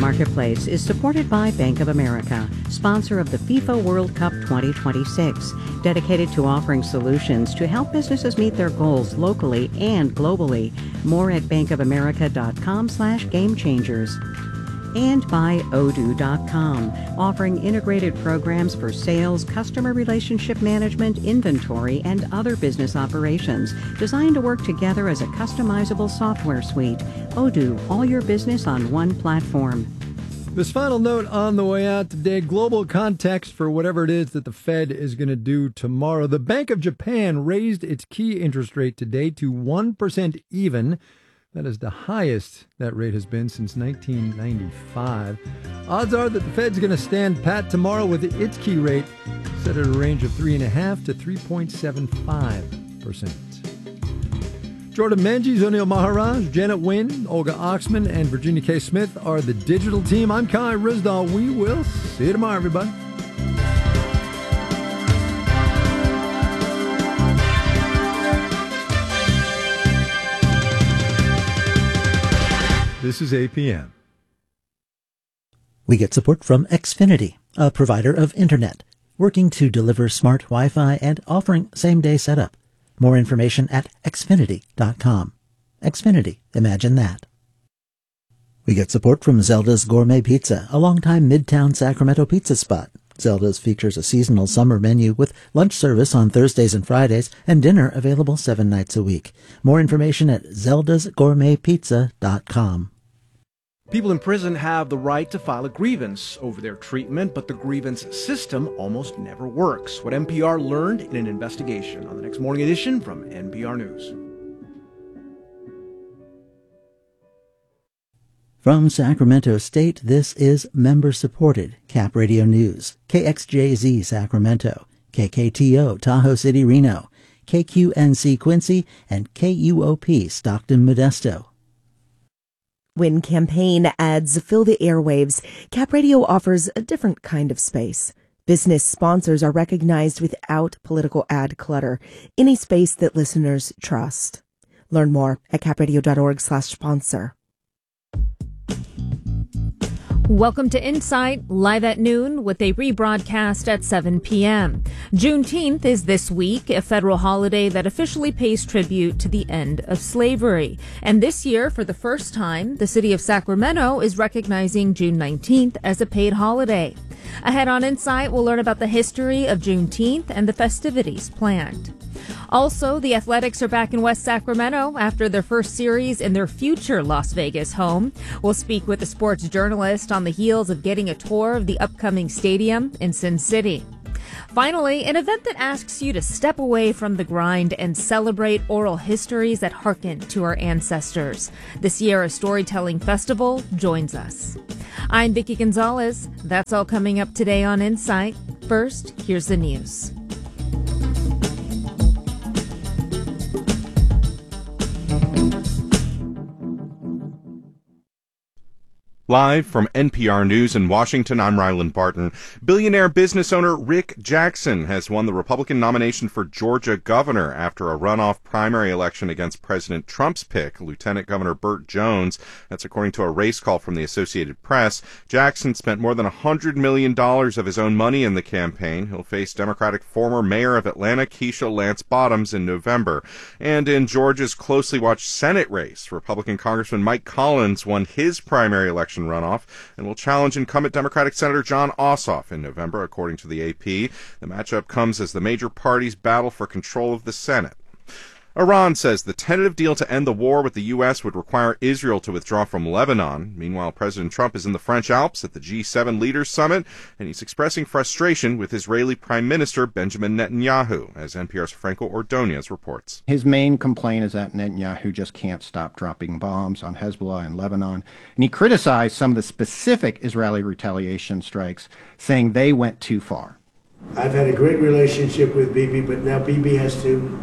Marketplace is supported by Bank of America, sponsor of the FIFA World Cup 2026, dedicated to offering solutions to help businesses meet their goals locally and globally. More at bankofamerica.com/gamechangers. And by Odoo.com, offering integrated programs for sales, customer relationship management, inventory, and other business operations, designed to work together as a customizable software suite. Odoo, all your business on one platform. This final note on the way out today, global context for whatever it is that the Fed is going to do tomorrow. The Bank of Japan raised its key interest rate today to 1% even. That is the highest that rate has been since 1995. Odds are that the Fed's going to stand pat tomorrow with its key rate set at a range of 3.5% to 3.75%. Jordan Menges, O'Neill Maharaj, Janet Wynn, Olga Oxman, and Virginia K. Smith are the digital team. I'm Kai Rizdal. We will see you tomorrow, everybody. This is APM. We get support from Xfinity, a provider of internet, working to deliver smart Wi-Fi and offering same-day setup. More information at xfinity.com. Xfinity, imagine that. We get support from Zelda's Gourmet Pizza, a longtime Midtown Sacramento pizza spot. Zelda's features a seasonal summer menu with lunch service on Thursdays and Fridays and dinner available 7 nights a week. More information at zeldasgourmetpizza.com. People in prison have the right to file a grievance over their treatment, but the grievance system almost never works. What NPR learned in an investigation on the next morning edition from NPR News. From Sacramento State, this is member-supported Cap Radio News, KXJZ Sacramento, KKTO Tahoe City Reno, KQNC Quincy, and KUOP Stockton Modesto. When campaign ads fill the airwaves, Cap Radio offers a different kind of space. Business sponsors are recognized without political ad clutter, in a space that listeners trust. Learn more at capradio.org/sponsor. Welcome to Insight, live at noon with a rebroadcast at 7 p.m. Juneteenth is this week, a federal holiday that officially pays tribute to the end of slavery. And this year, for the first time, the city of Sacramento is recognizing June 19th as a paid holiday. Ahead on Insight, we'll learn about the history of Juneteenth and the festivities planned. Also, the Athletics are back in West Sacramento after their first series in their future Las Vegas home. We'll speak with a sports journalist on the heels of getting a tour of the upcoming stadium in Sin City. Finally, an event that asks you to step away from the grind and celebrate oral histories that hearken to our ancestors. The Sierra Storytelling Festival joins us. I'm Vicki Gonzalez. That's all coming up today on Insight. First, here's the news. Live from NPR News in Washington, I'm Ryland Barton. Billionaire business owner Rick Jackson has won the Republican nomination for Georgia governor after a runoff primary election against President Trump's pick, Lieutenant Governor Burt Jones. That's according to a race call from the Associated Press. Jackson spent more than $100 million of his own money in the campaign. He'll face Democratic former mayor of Atlanta, Keisha Lance Bottoms, in November. And in Georgia's closely watched Senate race, Republican Congressman Mike Collins won his primary election runoff and will challenge incumbent Democratic Senator Jon Ossoff in November, according to the AP. The matchup comes as the major parties battle for control of the Senate. Iran says the tentative deal to end the war with the U.S. would require Israel to withdraw from Lebanon. Meanwhile, President Trump is in the French Alps at the G7 Leaders Summit, and he's expressing frustration with Israeli Prime Minister Benjamin Netanyahu, as NPR's Franco Ordonez reports. His main complaint is that Netanyahu just can't stop dropping bombs on Hezbollah and Lebanon, and he criticized some of the specific Israeli retaliation strikes, saying they went too far. I've had a great relationship with Bibi, but now Bibi has to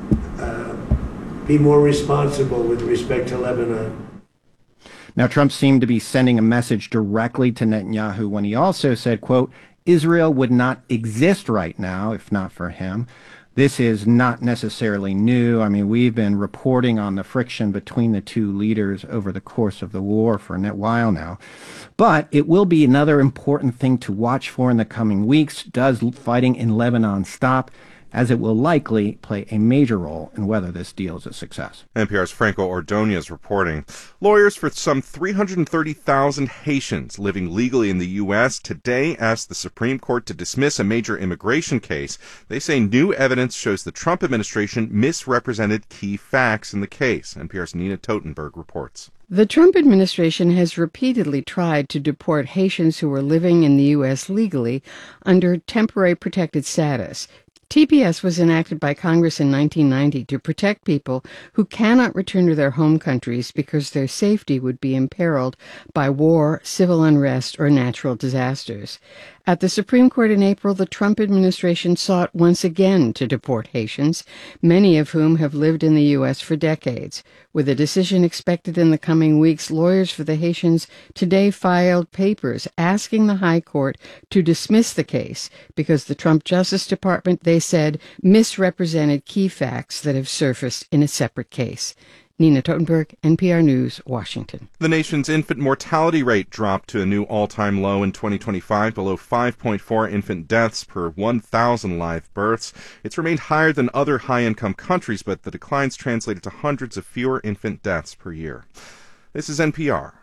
be more responsible with respect to Lebanon. Now, Trump seemed to be sending a message directly to Netanyahu when he also said, quote, Israel would not exist right now if not for him. This is not necessarily new. I mean, we've been reporting on the friction between the two leaders over the course of the war for a while now. But it will be another important thing to watch for in the coming weeks. Does fighting in Lebanon stop? As it will likely play a major role in whether this deal is a success. NPR's Franco Ordonez reporting. Lawyers for some 330,000 Haitians living legally in the U.S. today asked the Supreme Court to dismiss a major immigration case. They say new evidence shows the Trump administration misrepresented key facts in the case. NPR's Nina Totenberg reports. The Trump administration has repeatedly tried to deport Haitians who were living in the U.S. legally under temporary protected status. TPS was enacted by Congress in 1990 to protect people who cannot return to their home countries because their safety would be imperiled by war, civil unrest, or natural disasters. At the Supreme Court in April, the Trump administration sought once again to deport Haitians, many of whom have lived in the U.S. for decades. With a decision expected in the coming weeks, lawyers for the Haitians today filed papers asking the High Court to dismiss the case because the Trump Justice Department, they said, misrepresented key facts that have surfaced in a separate case. Nina Totenberg, NPR News, Washington. The nation's infant mortality rate dropped to a new all-time low in 2025, below 5.4 infant deaths per 1,000 live births. It's remained higher than other high-income countries, but the declines translated to hundreds of fewer infant deaths per year. This is NPR.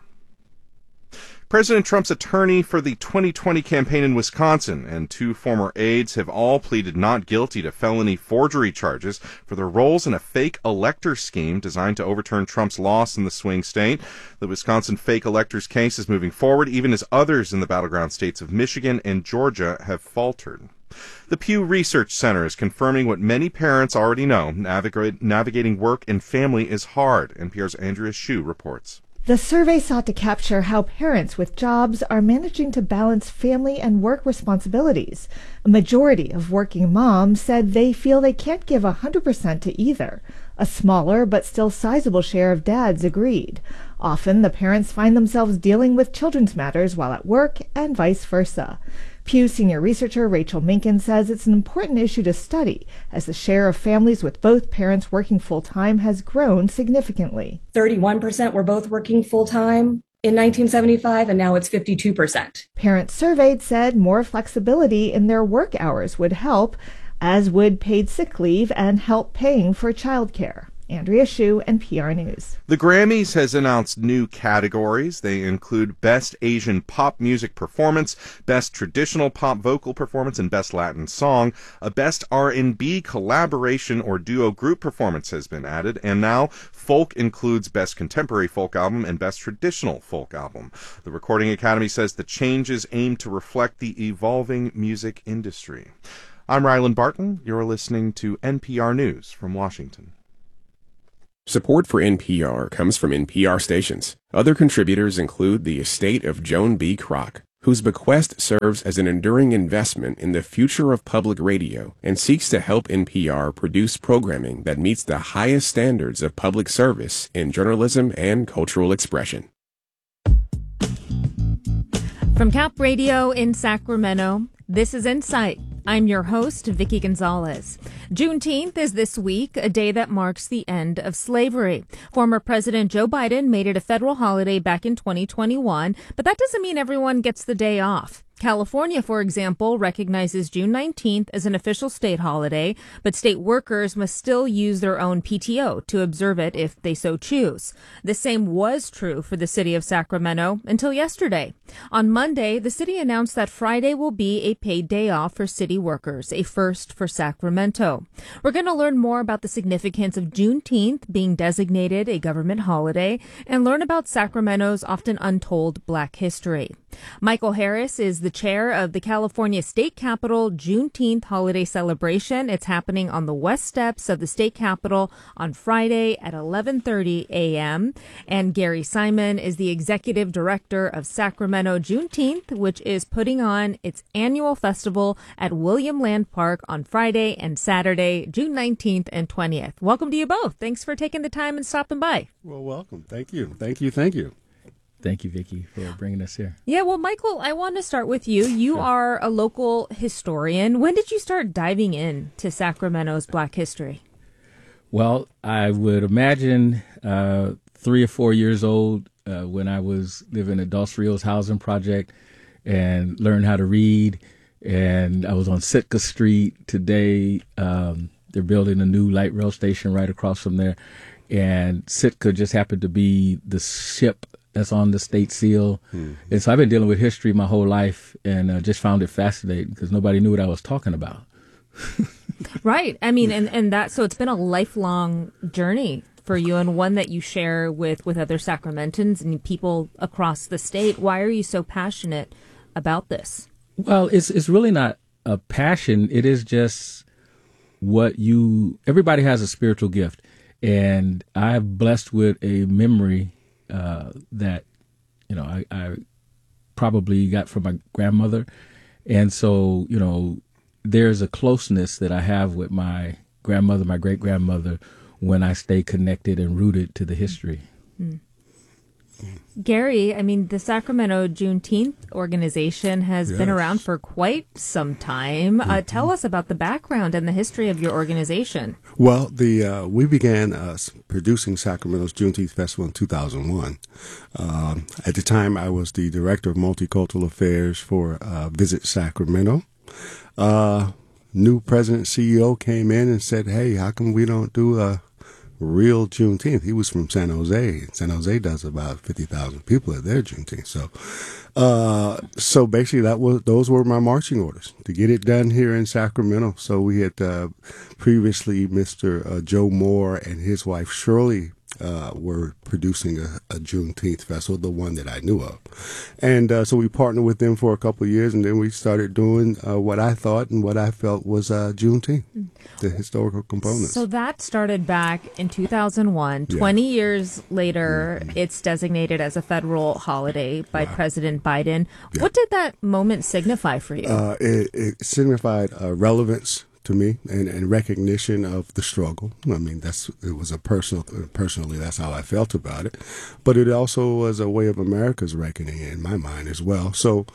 President Trump's attorney for the 2020 campaign in Wisconsin and two former aides have all pleaded not guilty to felony forgery charges for their roles in a fake elector scheme designed to overturn Trump's loss in the swing state. The Wisconsin fake electors case is moving forward, even as others in the battleground states of Michigan and Georgia have faltered. The Pew Research Center is confirming what many parents already know. Navigating work and family is hard. NPR's Andrea Hsu reports. The survey sought to capture how parents with jobs are managing to balance family and work responsibilities. A majority of working moms said they feel they can't give 100% to either. A smaller but still sizable share of dads agreed. Often the parents find themselves dealing with children's matters while at work and vice versa. Pew senior researcher Rachel Minkin says it's an important issue to study as the share of families with both parents working full-time has grown significantly. 31% were both working full-time in 1975, and now it's 52%. Parents surveyed said more flexibility in their work hours would help, as would paid sick leave and help paying for childcare. Andrea Hsu, NPR News. The Grammys has announced new categories. They include Best Asian Pop Music Performance, Best Traditional Pop Vocal Performance, and Best Latin Song. A Best R&B Collaboration or Duo Group Performance has been added, and now Folk includes Best Contemporary Folk Album and Best Traditional Folk Album. The Recording Academy says the changes aim to reflect the evolving music industry. I'm Ryland Barton. You're listening to NPR News from Washington. Support for NPR comes from NPR stations. Other contributors include the estate of Joan B. Kroc, whose bequest serves as an enduring investment in the future of public radio and seeks to help NPR produce programming that meets the highest standards of public service in journalism and cultural expression. From Cap Radio in Sacramento, this is Insight. I'm your host, Vicki Gonzalez. Juneteenth is this week, a day that marks the end of slavery. Former President Joe Biden made it a federal holiday back in 2021, but that doesn't mean everyone gets the day off. California, for example, recognizes June 19th as an official state holiday, but state workers must still use their own PTO to observe it if they so choose. The same was true for the city of Sacramento until yesterday. On Monday, the city announced that Friday will be a paid day off for city workers, a first for Sacramento. We're going to learn more about the significance of Juneteenth being designated a government holiday and learn about Sacramento's often untold Black history. Michael Harris is the chair of the California State Capitol Juneteenth holiday celebration. It's happening on the west steps of the state capitol on Friday at 11:30 a.m. And Gary Simon is the executive director of Sacramento Juneteenth, which is putting on its annual festival at William Land Park on Friday and Saturday, June 19th and 20th. Welcome to you both. Thanks for taking the time and stopping by. Well, welcome. Thank you. Thank you. Thank you. Thank you, Vicki, for bringing us here. Yeah, well, Michael, I want to start with you. You are a local historian. When did you start diving into Sacramento's Black history? Well, I would imagine 3 or 4 years old when I was living at Dos Rios Housing Project and learned how to read. And I was on Sitka Street today. They're building a new light rail station right across from there. And Sitka just happened to be the ship that's on the state seal. And so I've been dealing with history my whole life and just found it fascinating because nobody knew what I was talking about. Right. I mean, and that, so it's been a lifelong journey for you and one that you share with other Sacramentans and people across the state. Why are you so passionate about this? Well, it's really not a passion. It is just everybody has a spiritual gift. And I'm blessed with a memory that, I probably got from my grandmother. And so, there's a closeness that I have with my grandmother, my great-grandmother, when I stay connected and rooted to the history. Mm. Gary, I mean, the Sacramento Juneteenth organization has been around for quite some time. Tell us about the background and the history of your organization. Well, we began producing Sacramento's Juneteenth Festival in 2001. At the time, I was the director of multicultural affairs for Visit Sacramento. New president CEO came in and said, "Hey, how come we don't do a real Juneteenth?" He was from San Jose. San Jose does about 50,000 people at their Juneteenth. So basically those were my marching orders to get it done here in Sacramento. So we had previously Mr. Joe Moore and his wife Shirley were producing a Juneteenth festival, the one that I knew of. And so we partnered with them for a couple of years, and then we started doing what I thought and what I felt was Juneteenth, the historical components. So that started back in 2001. 20 years later, it's designated as a federal holiday by President Biden. What did that moment signify for you? It signified relevance to me and recognition of the struggle. I mean, it was personally, that's how I felt about it. But it also was a way of America's reckoning in my mind as well. So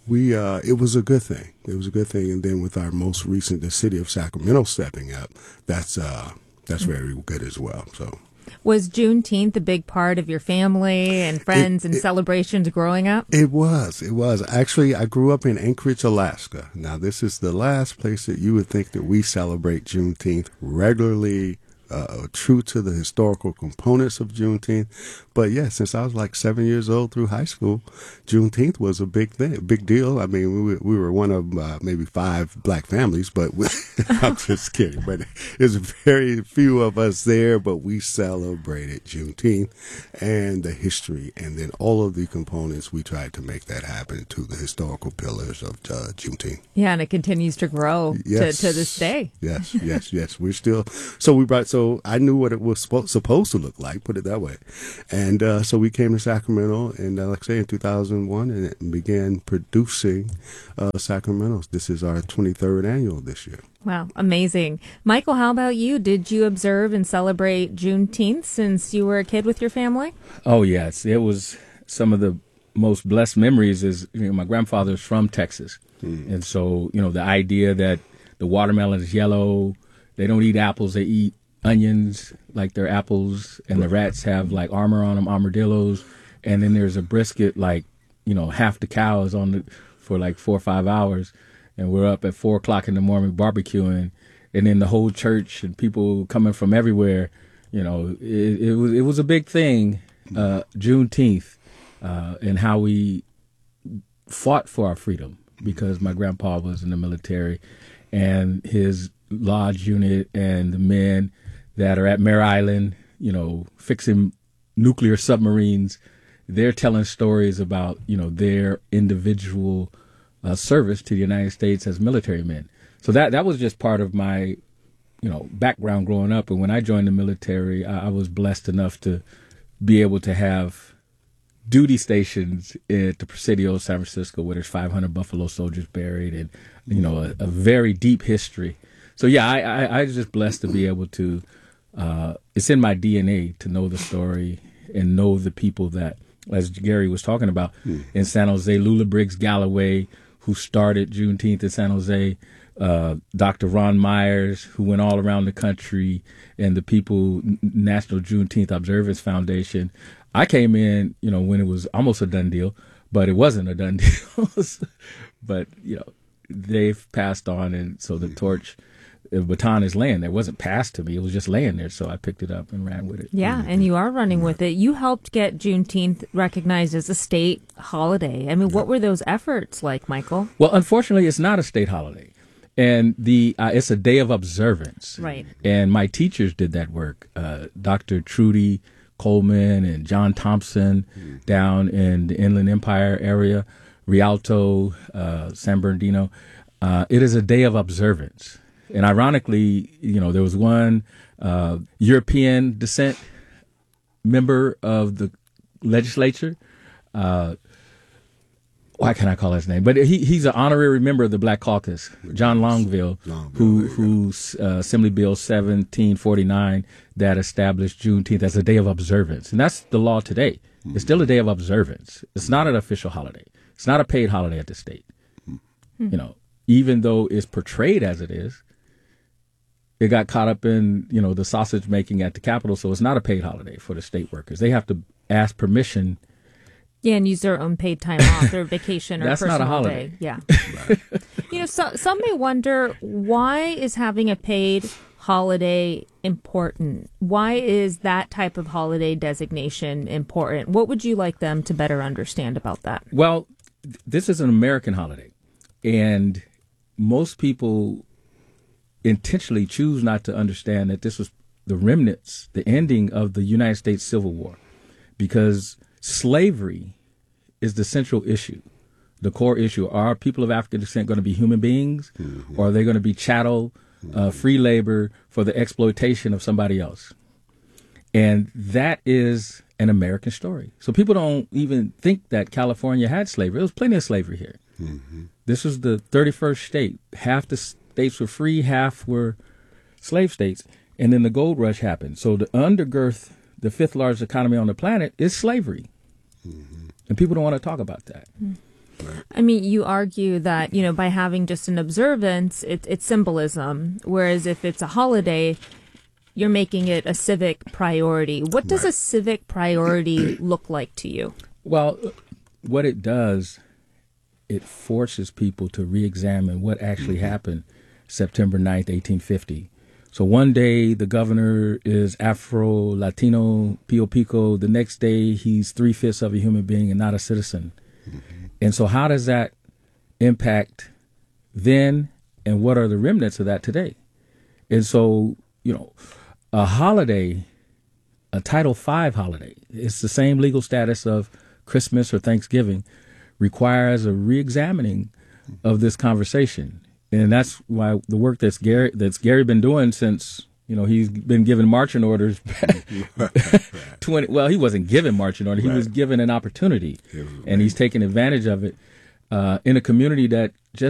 it was a good thing. It was a good thing. And then with our most recent, the city of Sacramento stepping up, that's very good as well. So. Was Juneteenth a big part of your family and friends and celebrations growing up? It was. Actually, I grew up in Anchorage, Alaska. Now, this is the last place that you would think that we celebrate Juneteenth regularly, true to the historical components of Juneteenth. But yeah, since I was like 7 years old through high school, Juneteenth was a big thing, a big deal. I mean, we were one of maybe 5 black families, but I'm just kidding. But there's very few of us there, but we celebrated Juneteenth and the history, and then all of the components. We tried to make that happen to the historical pillars of Juneteenth. Yeah, and it continues to grow to this day. Yes. We're still so I knew what it was supposed to look like. Put it that way. And so we came to Sacramento, and like I say, in 2001, and began producing Sacramento. This is our 23rd annual this year. Wow, amazing. Michael, how about you? Did you observe and celebrate Juneteenth since you were a kid with your family? Oh, yes. It was some of the most blessed memories. My grandfather's from Texas. And so, the idea that the watermelon is yellow, they don't eat apples, they eat onions like they're apples, and the rats have like armor on them, armadillos, and then there's a brisket half the cow is on for like 4 or 5 hours, and we're up at 4 o'clock in the morning barbecuing, and then the whole church and people coming from everywhere. It was a big thing, Juneteenth, and how we fought for our freedom, because my grandpa was in the military, and his lodge unit and the men that are at Mare Island, fixing nuclear submarines, they're telling stories about, their individual service to the United States as military men. So that was just part of my, background growing up. And when I joined the military, I was blessed enough to be able to have duty stations at the Presidio, San Francisco, where there's 500 Buffalo Soldiers buried, and, a very deep history. So, yeah, I was just blessed to be able to, it's in my DNA to know the story and know the people that as Gary was talking about, in San Jose, Lula Briggs Galloway, who started Juneteenth in San Jose, Dr. Ron Myers, who went all around the country, and the people, National Juneteenth Observance Foundation. I came in, when it was almost a done deal, but it wasn't a done deal. But, they've passed on, and so the torch, the baton is laying there. It wasn't passed to me. It was just laying there, so I picked it up and ran with it. Yeah, and you are running with it. You helped get Juneteenth recognized as a state holiday. I mean, what were those efforts like, Michael? Well, unfortunately, it's not a state holiday. And it's a day of observance. Right. And my teachers did that work. Dr. Trudy Coleman and John Thompson down in the Inland Empire area, Rialto, San Bernardino. It is a day of observance. And ironically, there was one European descent member of the legislature. Why can't I call his name? But he's an honorary member of the Black Caucus, John Longville, who Assembly Bill 1749 that established Juneteenth as a day of observance. And that's the law today. It's still a day of observance. It's not an official holiday. It's not a paid holiday at the state. Even though it's portrayed as it is, it got caught up in, the sausage making at the Capitol. So it's not a paid holiday for the state workers. They have to ask permission. Yeah, and use their own paid time off, their vacation or That's personal not a holiday. day. Yeah. Some may wonder, why is having a paid holiday important? Why is that type of holiday designation important? What would you like them to better understand about that? Well, this is an American holiday, and most people intentionally choose not to understand that this was the remnants, the ending of the United States Civil War, because slavery is the central issue, the core issue. Are people of African descent going to be human beings, or are they going to be chattel, free labor for the exploitation of somebody else? And that is an American story. So people don't even think that California had slavery. There was plenty of slavery here. This was the 31st state. Half the states were free, half were slave states. And then the gold rush happened. So the undergirth, the fifth largest economy on the planet, is slavery. And people don't want to talk about that. I mean, you argue that, by having just an observance, it's symbolism, whereas if it's a holiday, you're making it a civic priority. What does a civic priority look like to you? Well, what it does, it forces people to re-examine what actually happened September 9th, 1850. So one day the governor is Afro-Latino, Pio Pico. The next day he's 3/5 of a human being and not a citizen. And so how does that impact then, and what are the remnants of that today? And so, a holiday, a Title V holiday, it's the same legal status of Christmas or Thanksgiving, requires a re-examining of this conversation. And that's why the work that's Gary been doing since, he's been given marching orders. Well, he wasn't given marching orders. He was given an opportunity, and he's taken advantage of it in a community that just